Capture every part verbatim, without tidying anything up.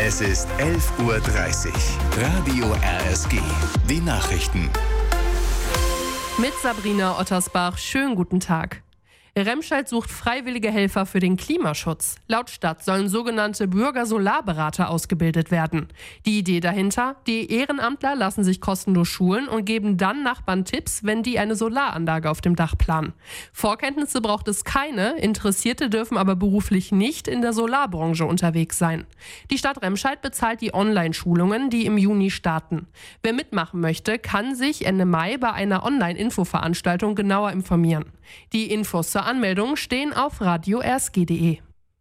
Es ist elf Uhr dreißig. Radio R S G. Die Nachrichten. Mit Sabrina Ottersbach. Schönen guten Tag. Remscheid sucht freiwillige Helfer für den Klimaschutz. Laut Stadt sollen sogenannte Bürgersolarberater ausgebildet werden. Die Idee dahinter: Die Ehrenamtler lassen sich kostenlos schulen und geben dann Nachbarn Tipps, wenn die eine Solaranlage auf dem Dach planen. Vorkenntnisse braucht es keine, Interessierte dürfen aber beruflich nicht in der Solarbranche unterwegs sein. Die Stadt Remscheid bezahlt die Online-Schulungen, die im Juni starten. Wer mitmachen möchte, kann sich Ende Mai bei einer Online-Infoveranstaltung genauer informieren. Die Infos zur Anmeldung stehen auf radio r s g punkt d e.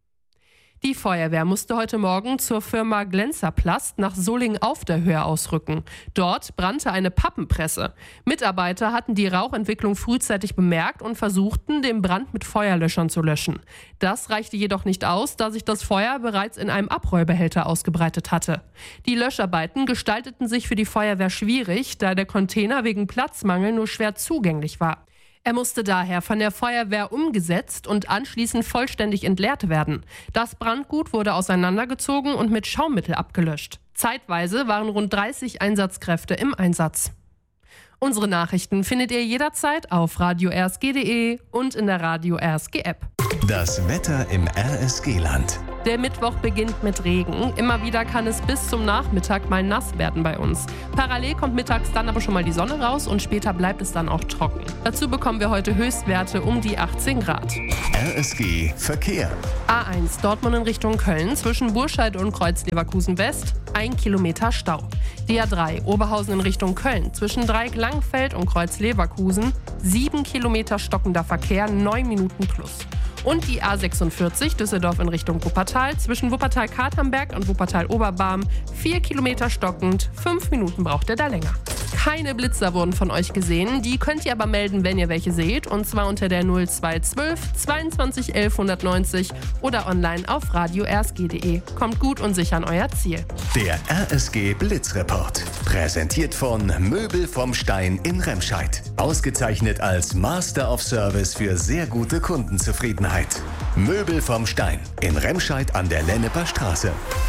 Die Feuerwehr musste heute Morgen zur Firma Glänzerplast nach Solingen auf der Höhe ausrücken. Dort brannte eine Pappenpresse. Mitarbeiter hatten die Rauchentwicklung frühzeitig bemerkt und versuchten, den Brand mit Feuerlöschern zu löschen. Das reichte jedoch nicht aus, da sich das Feuer bereits in einem Abrollbehälter ausgebreitet hatte. Die Löscharbeiten gestalteten sich für die Feuerwehr schwierig, da der Container wegen Platzmangel nur schwer zugänglich war. Er musste daher von der Feuerwehr umgesetzt und anschließend vollständig entleert werden. Das Brandgut wurde auseinandergezogen und mit Schaummittel abgelöscht. Zeitweise waren rund dreißig Einsatzkräfte im Einsatz. Unsere Nachrichten findet ihr jederzeit auf radio r s g punkt d e und in der Radio R S G App. Das Wetter im R S G-Land. Der Mittwoch beginnt mit Regen. Immer wieder kann es bis zum Nachmittag mal nass werden bei uns. Parallel kommt mittags dann aber schon mal die Sonne raus und später bleibt es dann auch trocken. Dazu bekommen wir heute Höchstwerte um die achtzehn Grad. R S G Verkehr. A eins Dortmund in Richtung Köln zwischen Burscheid und Kreuz-Leverkusen West, ein Kilometer Stau. D A drei Oberhausen in Richtung Köln zwischen Dreieck-Langfeld und Kreuz-Leverkusen, sieben Kilometer stockender Verkehr, neun Minuten plus. Und die A sechsundvierzig Düsseldorf in Richtung Wuppertal zwischen Wuppertal-Katernberg und Wuppertal-Oberbarm, vier Kilometer stockend, fünf Minuten braucht ihr da länger. Keine Blitzer wurden von euch gesehen, die könnt ihr aber melden, wenn ihr welche seht, und zwar unter der null zwei zwölf zweiundzwanzig elf hundertneunzig oder online auf radio r s g punkt d e. Kommt gut und sicher an euer Ziel. Der R S G Blitzreport. Präsentiert von Möbel vom Stein in Remscheid. Ausgezeichnet als Master of Service für sehr gute Kundenzufriedenheit. Möbel vom Stein in Remscheid an der Lenneper Straße.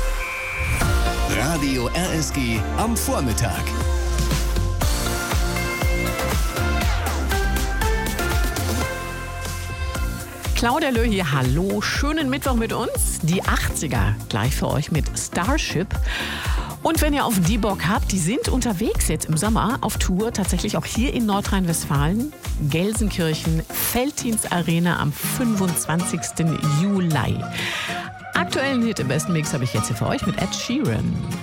Radio R S G am Vormittag. Claudia Löh hier, hallo, schönen Mittwoch mit uns. Die achtziger gleich für euch mit Starship. Und wenn ihr auf die Bock habt, die sind unterwegs jetzt im Sommer auf Tour, tatsächlich auch hier in Nordrhein-Westfalen. Gelsenkirchen, Veltins Arena am fünfundzwanzigsten Juli. Aktuellen Hit im besten Mix habe ich jetzt hier für euch mit Ed Sheeran.